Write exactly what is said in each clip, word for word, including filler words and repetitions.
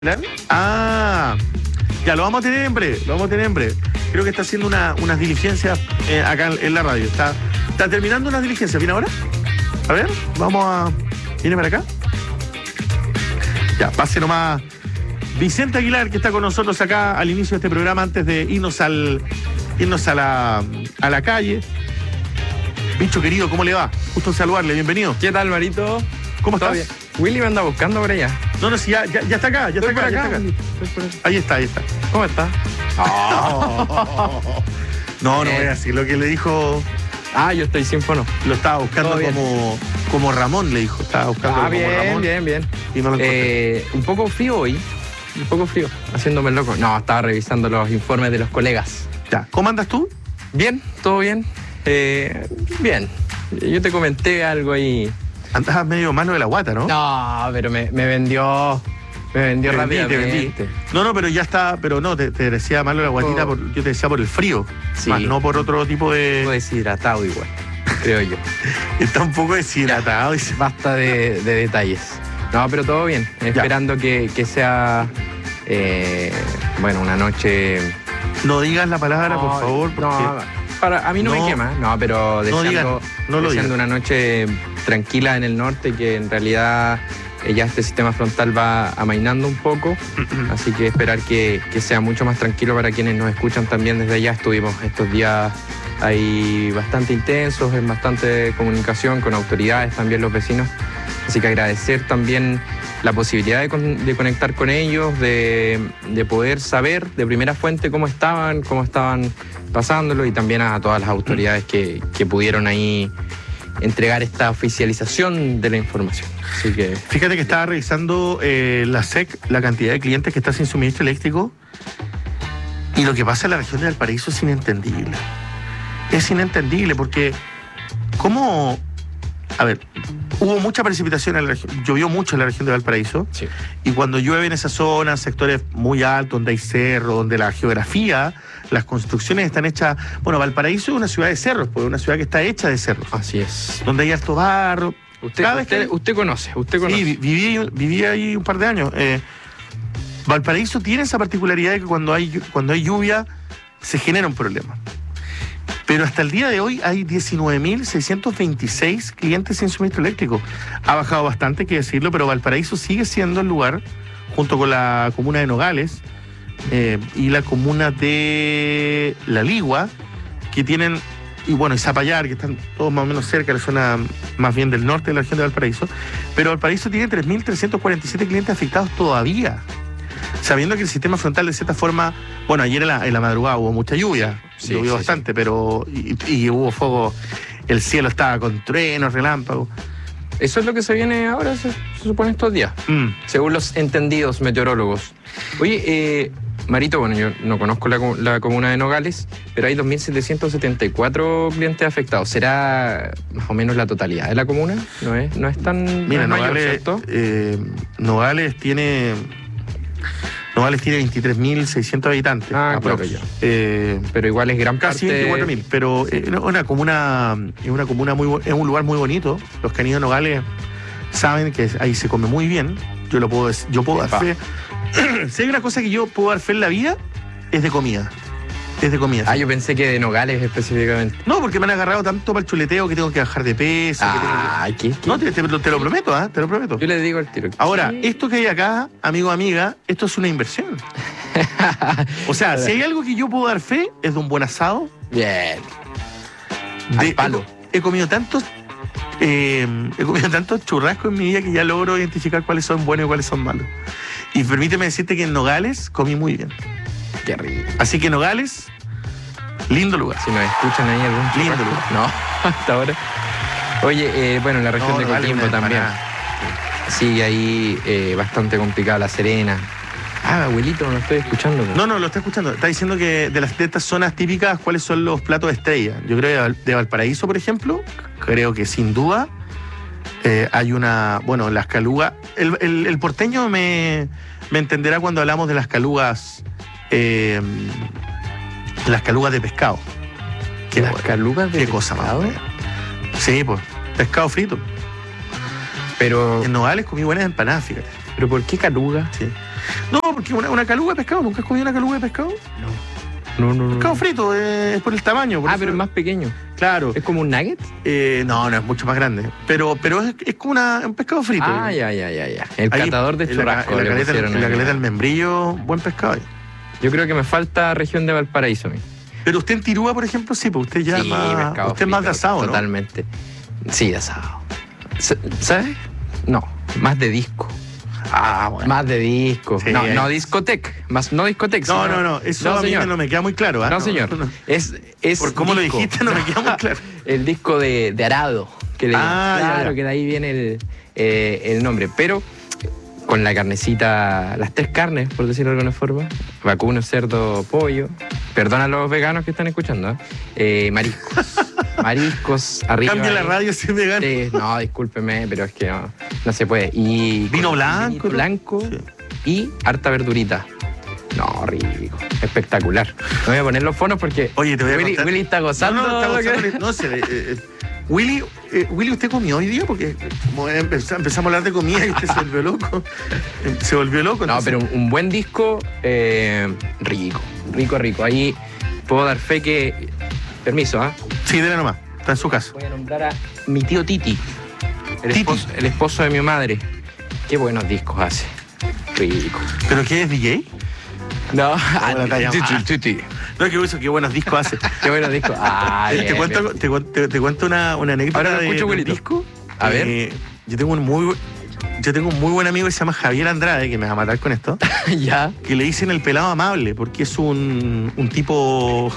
Ah, ya lo vamos a tener en breve, lo vamos a tener en breve. Creo que está haciendo una, unas diligencias eh, acá en, en la radio. Está, está terminando unas diligencias. ¿Viene ahora? A ver, vamos a... ¿Viene para acá? Ya, pase nomás. Vicente Aguilar, que está con nosotros acá al inicio de este programa, antes de irnos al irnos a la, a la calle. Bicho querido, ¿cómo le va? Justo en saludarle, bienvenido. ¿Qué tal, Marito? ¿Cómo estás? Bien. Willy me anda buscando por allá. No, no, sí, ya, ya, ya está acá, ya está acá, por ya acá, está acá. por acá. Ahí está, ahí está. ¿Cómo está? Oh. No, no Eh. voy a decir lo que le dijo. Ah, yo estoy sin fono. Lo estaba buscando Todo bien. como, como Ramón, le dijo. Estaba buscando Ah, como bien, Ramón. bien, bien. Y no lo encontré. Eh, un poco frío hoy. Un poco frío. Haciéndome el loco. No, estaba revisando los informes de los colegas. Ya, ¿cómo andas tú? Bien, todo bien. Eh, bien. Yo te comenté algo ahí. Andabas medio malo de la guata, ¿no? No, pero me, me vendió. Me vendió Te vendí, te rápidamente. vendí. No, no, pero ya está, pero no, te, te decía malo la guatita, Oh. por, yo te decía por el frío, Sí. más no por otro tipo Un de... poco deshidratado igual, creo yo. Está un poco deshidratado. Dice. Basta de, de detalles. No, pero todo bien. Esperando que, que sea, eh, bueno, una noche... No digas la palabra, No, por favor, porque... No, para, a mí no, No. me quema. No, pero deseando, digas, no lo deseando digas. una noche tranquila en el norte, que en realidad eh, ya este sistema frontal va amainando un poco. Así que esperar que, que sea mucho más tranquilo para quienes nos escuchan también desde allá. Estuvimos estos días ahí bastante intensos, en bastante comunicación con autoridades, también los vecinos. Así que agradecer también la posibilidad de, con, de conectar con ellos, de, de poder saber de primera fuente cómo estaban, cómo estaban pasándolo, y también a todas las autoridades que, que pudieron ahí entregar esta oficialización de la información. Así que... Fíjate que estaba revisando eh, la S E C, la cantidad de clientes que está sin suministro eléctrico, y lo que pasa en la región de Valparaíso es inentendible. Es inentendible porque, ¿cómo...? A ver, hubo mucha precipitación en la región, llovió mucho en la región de Valparaíso, Sí. y cuando llueve en esa zona, sectores muy altos, donde hay cerro, donde la geografía, las construcciones están hechas... Bueno, Valparaíso es una ciudad de cerros, pues una ciudad que está hecha de cerros, Así es. donde hay alto barro. Usted, Cada vez usted, que- usted conoce, usted conoce. Sí, vi- viví, viví ahí un par de años. Eh, Valparaíso tiene esa particularidad de que cuando hay, llu- cuando hay lluvia se genera un problema. Pero hasta el día de hoy hay diecinueve mil seiscientos veintiséis clientes sin suministro eléctrico. Ha bajado bastante, hay que decirlo, pero Valparaíso sigue siendo el lugar, junto con la comuna de Nogales eh, y la comuna de La Ligua, que tienen, y bueno, y Zapallar, que están todos más o menos cerca, la zona más bien del norte de la región de Valparaíso. Pero Valparaíso tiene tres mil trescientos cuarenta y siete clientes afectados todavía, sabiendo que el sistema frontal de cierta forma, bueno, ayer en la, en la madrugada hubo mucha lluvia, Sí, llovió sí, bastante, pero y, y hubo fuego, el cielo estaba con truenos, relámpagos. Eso es lo que se viene ahora, se, se supone, estos días, Mm. según los entendidos meteorólogos. Oye, eh, Marito, bueno, yo no conozco la, co- la comuna de Nogales, pero hay dos mil setecientos setenta y cuatro clientes afectados. ¿Será más o menos la totalidad de la comuna? ¿No es, no es tan Mira, no es mayor, Nogales, ¿cierto? eh, Nogales tiene Nogales tiene veintitrés mil seiscientos habitantes. Ah, aprox. claro, ya. Eh, Pero igual es gran Casi parte... veinticuatro mil, pero eh, una, una comuna, es una comuna muy, bo- es un lugar muy bonito. Los que han ido a Nogales saben que ahí se come muy bien. Yo lo puedo decir, yo puedo dar Epa. fe. Si hay una cosa que yo puedo dar fe en la vida, es de comida. Es de comida. Ah, yo pensé que de Nogales específicamente. No, porque me han agarrado tanto para el chuleteo que tengo que bajar de peso. que tengo que- Ah, ¿qué, qué? No, te, te- te lo prometo, ¿ah? Te lo prometo. Yo le digo al tiro. Ahora, ¿Qué? esto que hay acá, amigo, amiga, esto es una inversión. O sea, si hay algo que yo puedo dar fe, es de un buen asado. Bien. De, Al palo. He, he comido tantos eh, he comido tantos churrascos en mi vida que ya logro identificar cuáles son buenos y cuáles son malos. Y permíteme decirte que en Nogales comí muy bien. Qué rico. Así que Nogales, lindo lugar. Si nos escuchan ahí algún Lindo churrasco. lugar. No, hasta ahora. Oye, eh, bueno, en la región No, de Nogales Coquimbo una también. empanada. Sigue ahí eh, bastante complicada La Serena. Ah, abuelito, no estoy escuchando. No, no, lo está escuchando. Está diciendo que de las de estas zonas típicas, ¿cuáles son los platos estrella? Yo creo que de Val- de Valparaíso, por ejemplo, creo que sin duda eh, hay una... Bueno, las calugas... El, el- el porteño me, me entenderá cuando hablamos de las calugas... eh, las calugas de pescado. Qué, Las bueno, calugas de qué cosa más pescado. buena. Sí, pues, pescado frito. Pero, En Nogales comí buenas empanadas, fíjate. pero ¿por qué caluga? Sí. No, porque una, una caluga de pescado, ¿nunca has comido una caluga de pescado? No, no, no. Pescado frito, eh, es por el tamaño. Por Ah, eso- pero es más pequeño. Claro. ¿Es como un nugget? Eh, no, no, es mucho más grande. Pero, pero es, es como una, un pescado frito. Ah, ya, ya, ya, ya. El Ahí, catador de en la, churrasco. en la le caleta, pusieron en la ahí. caleta del membrillo, buen pescado ahí. Yo creo que me falta región de Valparaíso a mí. Pero usted en Tirúa, por ejemplo, sí, pues usted ya Sí, más, pescado usted es más de frito, asado, ¿no? Totalmente. Sí, de asado. S- ¿Sabes? No, más de disco. Ah, bueno. Más de disco. Sí, no, ahí. no discotec. Más no discotec. No, sino- no, no, eso no, a mí señor. no me queda muy claro. ¿ah? No, señor. no. Es, es Por cómo lo disco. dijiste no me queda muy claro. El disco de, de Arado, que le Ah, llaman. ya, Claro, ya. que de ahí viene el, eh, el nombre. Pero con la carnecita, las tres carnes, por decirlo de alguna forma: vacuno, cerdo, pollo. Perdona a los veganos que están escuchando, ¿eh? Eh, mariscos. Mariscos arriba. Cambia la ahí. radio si es vegano. Sí, no, discúlpeme, pero es que no, no se puede. Y Vino con blanco, vinito ¿no? blanco Sí. y harta verdurita. No, rico, espectacular. No voy a poner los fonos porque Oye, te voy a Willy, contar. Willy está gozando. No, no, está lo que- gozando. No sé. eh, eh, Willy, eh, Willy, ¿usted comió hoy día? Porque como empezamos, empezamos a hablar de comida y usted se volvió loco. Se volvió loco. No, entonces- pero un, un buen disco, eh, rico, rico, rico. Ahí puedo dar fe que... Permiso, ¿ah? Sí, dele nomás. Está en su casa. Voy a nombrar a mi tío Titi, el, Titi. Esposo, el esposo de mi madre. Qué buenos discos hace. Rico. ¿Pero qué es D J? No, la talla Titi, más. Titi. No, que eso, qué buenos discos hace. Qué buenos discos. Ah, te, bien, cuento, bien. te, cu- te- te cuento una, una anécdota Ahora lo de, escucho, del Wilito. disco. A ver. Eh, yo tengo un muy bu- yo tengo un muy buen amigo que se llama Javier Andrade, que me va a matar con esto, Ya. que le dicen el pelado amable, porque es un, un tipo.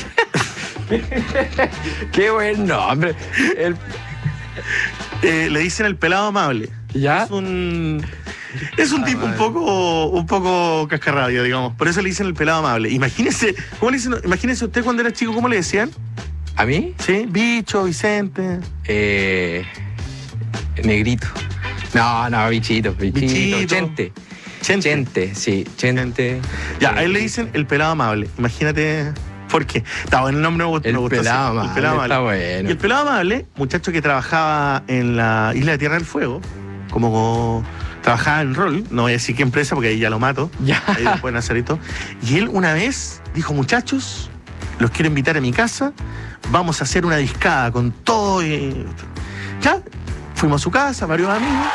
Qué buen nombre. El- eh, le dicen el pelado amable. ¿Ya? Es un. Es un Ah, tipo un madre. poco, un poco cascarrabia, digamos. Por eso le dicen el pelado amable. Imagínese, ¿cómo le dicen? Imagínese usted cuando era chico, ¿cómo le decían? ¿A mí? ¿Sí? Bicho, Vicente. Eh, negrito. No, no, bichito, bichito. Bichito. Chente. Chente. Chente, sí, chente. Ya, a él le dicen el pelado amable. Imagínate por qué. Está bueno el nombre, me gustó. El me gustó, pelado sí, amable, el pelado está amable. bueno. Y el pelado amable, muchacho que trabajaba en la isla de Tierra del Fuego, como, como trabajaba en rol, no voy a decir qué empresa porque ahí ya lo mato. Ya. Ahí lo pueden hacer y todo. Y él una vez dijo, muchachos, los quiero invitar a mi casa, vamos a hacer una discada con todo. Y... Ya, fuimos a su casa, varios amigos.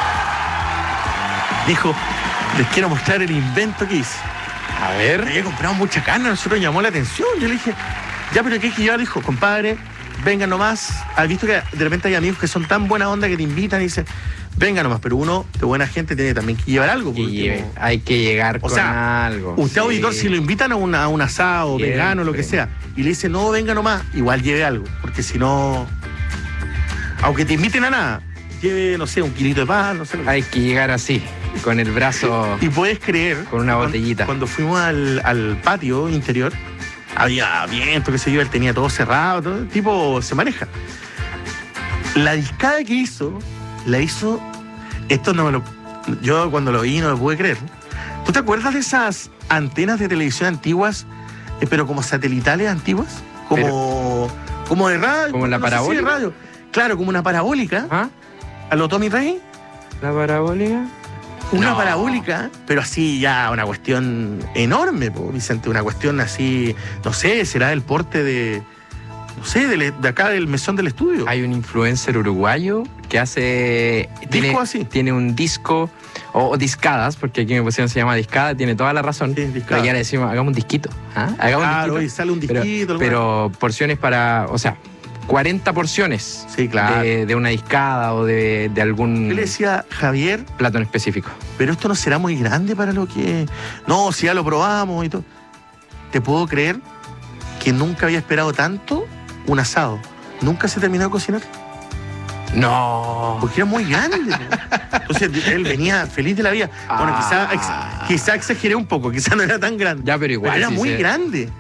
Dijo, les quiero mostrar el invento que hice. A ver. Había comprado mucha carne, a nosotros llamó la atención. Yo le dije, ya, pero ¿qué hay que llevar? Dijo, compadre, vengan nomás. ¿Has visto que de repente hay amigos que son tan buena onda que te invitan y dicen, venga nomás, pero uno de buena gente tiene también que llevar algo. Que por último. lleve- hay que llegar O con sea, algo. Usted, sí. auditor, si lo invitan a, una- a un asado, Siempre. vegano, lo que sea, y le dice, no, venga nomás, igual lleve algo. Porque si no, aunque te inviten a nada, lleve, no sé, un kilito de pan, no sé. Lo que Hay que llegar así, con el brazo. Y puedes creer. Con una cuando- botellita. Cuando fuimos al, al patio interior, había viento, qué sé yo, él tenía todo cerrado, todo, el tipo se maneja. La discada que hizo, la hizo. Esto no me lo. Yo cuando lo vi no lo pude creer. ¿Tú te acuerdas de esas antenas de televisión antiguas, eh, pero como satelitales antiguas? Como. como de radio. ¿Como la no sé si de parabólica? radio. Claro, como una parabólica. ¿Ah? A lo Tommy Rey. ¿La parabólica? Una No. parabólica, pero así ya una cuestión enorme, po, Vicente, una cuestión así, no sé, será el porte de, no sé, de, de acá del mesón del estudio. Hay un influencer uruguayo que hace. Tiene, así? tiene un disco, o, o discadas, porque aquí en mi posición se llama discada, tiene toda la razón. Sí, discada. pero ya le decimos, hagamos un disquito. ¿ah? Hagamos Claro, un y disquito. sale un Pero- disquito. alguna- Pero porciones para. O sea, cuarenta porciones Sí, claro. de, de una discada o de, de algún Yo le decía, Javier, plato en específico. pero esto no será muy grande para lo que... No, si ya lo probamos y todo. ¿Te puedo creer que nunca había esperado tanto un asado? Nunca se terminó de cocinar. No. Porque era muy grande. po. Entonces él venía feliz de la vida. Bueno, quizá, ex- Ah. quizá exageré un poco, quizá no era tan grande. Ya, pero igual. Pero era sí muy se- grande.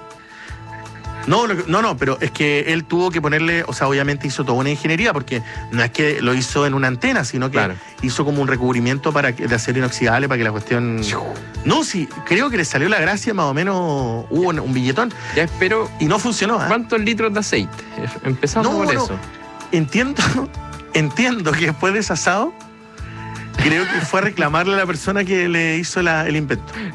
No, lo que- no, no, pero es que él tuvo que ponerle, o sea, obviamente hizo toda una ingeniería, porque no es que lo hizo en una antena, sino que Claro. hizo como un recubrimiento para que- de acero inoxidable para que la cuestión. No, sí, creo que le salió la gracia, más o menos hubo un, un billetón Ya espero. y no funcionó. ¿ah? ¿Cuántos litros de aceite? Empezamos No, por no. eso. Entiendo, entiendo que después de ese asado creo que fue a reclamarle a la persona que le hizo la- el invento.